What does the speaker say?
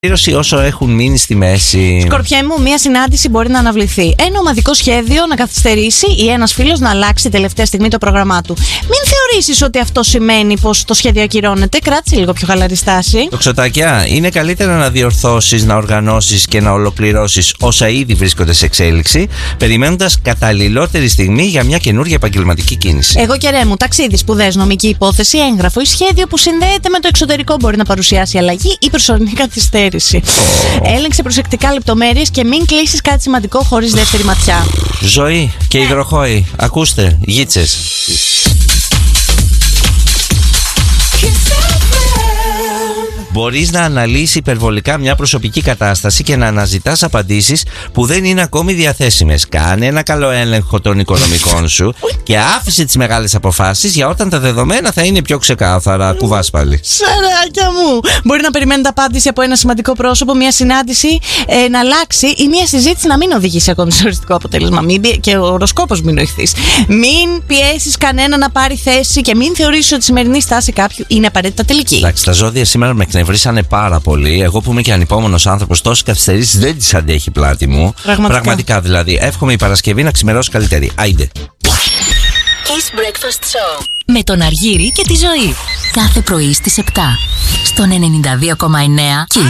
όσο έχουν μείνει στη μέση. Σκορπιέ μου, μία συνάντηση μπορεί να αναβληθεί. Ένα ομαδικό σχέδιο να καθυστερήσει ή ένας φίλος να αλλάξει τελευταία στιγμή το πρόγραμμά του. Μην θεωρήσεις ότι αυτό σημαίνει πως το σχέδιο ακυρώνεται. Κράτησε λίγο πιο χαλαρή στάση. Τοξοτάκια, είναι καλύτερα να διορθώσεις, να οργανώσεις και να ολοκληρώσεις όσα ήδη βρίσκονται σε εξέλιξη, περιμένοντας καταλληλότερη στιγμή για μια καινούργια επαγγελματική κίνηση. Εγώ και ρε μου, ταξίδι, σπουδές, νομική υπόθεση, έγγραφο ή σχέδιο που συνδέεται με το εξωτερικό μπορεί να παρουσιάσει αλλαγή ή προσωρινή καθυστέρηση. Έλεγξε προσεκτικά λεπτομέρειες και μην κλείσεις κάτι σημαντικό χωρίς δεύτερη ματιά. Ζωή και υδροχόη, ακούστε, γίτσες. Μπορείς να αναλύσεις υπερβολικά μια προσωπική κατάσταση και να αναζητάς απαντήσεις που δεν είναι ακόμη διαθέσιμες. Κάνε ένα καλό έλεγχο των οικονομικών σου και άφησε τις μεγάλες αποφάσεις για όταν τα δεδομένα θα είναι πιο ξεκάθαρα. Κουβάς πάλι. Σαράκια μου! Μπορεί να περιμένετε απάντηση από ένα σημαντικό πρόσωπο, μια συνάντηση να αλλάξει ή μια συζήτηση να μην οδηγήσει ακόμη σε οριστικό αποτέλεσμα. Και ο οροσκόπος μην νοηθείς. Μην πιέσεις κανένα να πάρει θέση και μην θεωρήσεις ότι η σημερινή στάση κάποιου είναι απαραίτητα τελική. Εντάξει, τα ζώδια σήμερα με εκνευρίσανε πάρα πολύ. Εγώ που είμαι και ανυπόμονος άνθρωπος, τόσες καθυστερήσεις δεν τις αντέχει η πλάτη μου. Πραγματικά δηλαδή. Εύχομαι η Παρασκευή να ξημερώσει καλύτερη. Άιντε. Kiss Breakfast Show με τον Αργύρη και τη Ζωή. Κάθε πρωί στις 7 στον 92,9 Kiss.